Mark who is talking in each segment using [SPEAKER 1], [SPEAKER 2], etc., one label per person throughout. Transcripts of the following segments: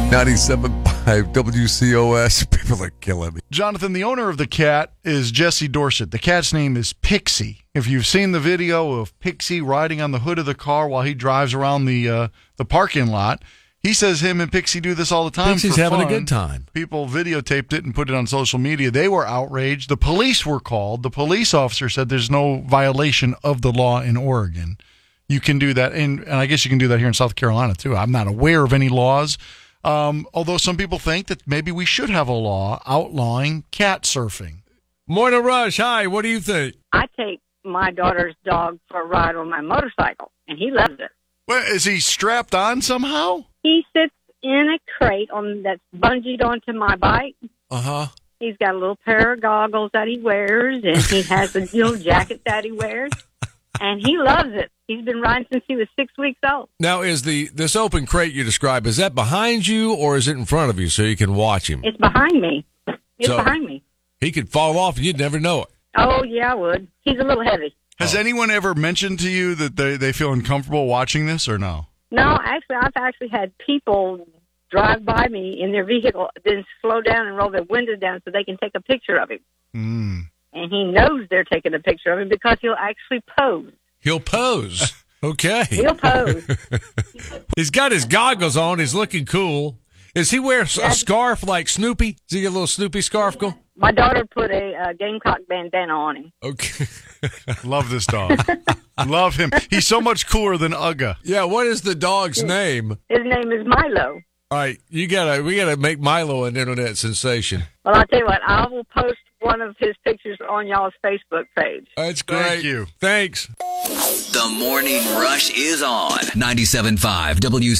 [SPEAKER 1] 97.5 WCOS. People are killing me.
[SPEAKER 2] Jonathan, the owner of the cat is Jesse Dorsett. The cat's name is Pixie. If you've seen the video of Pixie riding on the hood of the car while he drives around the parking lot, he says him and Pixie do this all the time.
[SPEAKER 1] Pixie's
[SPEAKER 2] for
[SPEAKER 1] having
[SPEAKER 2] fun.
[SPEAKER 1] a good time.
[SPEAKER 2] People videotaped it and put it on social media. They were outraged. The police were called. The police officer said there's no violation of the law in Oregon. You can do that, and I guess you can do that here in South Carolina, too. I'm not aware of any laws, although some people think that maybe we should have a law outlawing cat surfing.
[SPEAKER 1] Morning, Rush. Hi, what do you think?
[SPEAKER 3] I take my daughter's dog for a ride on my motorcycle, and he loves it.
[SPEAKER 2] Well, is he strapped on somehow?
[SPEAKER 3] He sits in a crate that's bungeed onto my bike.
[SPEAKER 1] Uh-huh.
[SPEAKER 3] He's got a little pair of goggles that he wears, and he has a little jacket that he wears, and he loves it. He's been riding since he was 6 weeks old.
[SPEAKER 1] Now, is this open crate you describe, is that behind you or is it in front of you so you can watch him?
[SPEAKER 3] It's behind me. Behind me.
[SPEAKER 1] He could fall off and you'd never know it.
[SPEAKER 3] Oh, yeah, I would. He's a little heavy.
[SPEAKER 2] Has anyone ever mentioned to you that they feel uncomfortable watching this or no?
[SPEAKER 3] No, actually, I've actually had people drive by me in their vehicle, then slow down and roll their windows down so they can take a picture of him.
[SPEAKER 2] Mm.
[SPEAKER 3] And he knows they're taking a picture of him because he'll actually pose.
[SPEAKER 1] He'll pose. Okay.
[SPEAKER 3] He'll pose.
[SPEAKER 1] He's got his goggles on. He's looking cool. Does he wear a scarf like Snoopy? Does he get a little Snoopy scarf go?
[SPEAKER 3] My daughter put a Gamecock bandana on him.
[SPEAKER 1] Okay.
[SPEAKER 2] Love this dog. Love him. He's so much cooler than Ugga.
[SPEAKER 1] Yeah, what is the dog's name?
[SPEAKER 3] His name is Milo.
[SPEAKER 1] All right, we gotta make Milo an internet sensation.
[SPEAKER 3] Well, I'll tell you what, I will post one of his pictures on y'all's Facebook page.
[SPEAKER 1] That's great.
[SPEAKER 2] Thank you.
[SPEAKER 1] Thanks.
[SPEAKER 4] The Morning Rush is on 97.5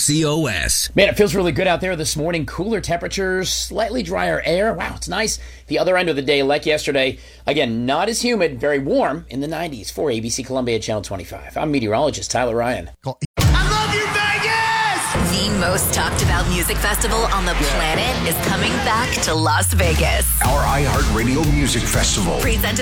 [SPEAKER 4] WCOS.
[SPEAKER 5] Man, it feels really good out there this morning. Cooler temperatures, slightly drier air. Wow, it's nice. The other end of the day, like yesterday, again, not as humid, very warm in the 90s. For ABC Columbia Channel 25. I'm meteorologist Tyler Ryan.
[SPEAKER 6] I love you, Vegas!
[SPEAKER 7] The most talked about music festival on the planet is coming back to Las Vegas.
[SPEAKER 6] Our iHeartRadio Music Festival.
[SPEAKER 7] Presented